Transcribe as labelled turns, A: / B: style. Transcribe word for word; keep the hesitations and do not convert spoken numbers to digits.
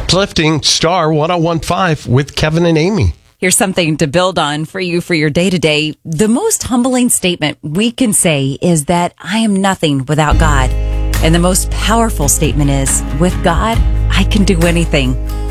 A: Uplifting Star one oh one point five with Kevin and Amy.
B: Here's something to build on for you for your day to day. The most humbling statement we can say is that I am nothing without God. And the most powerful statement is, with God, I can do anything.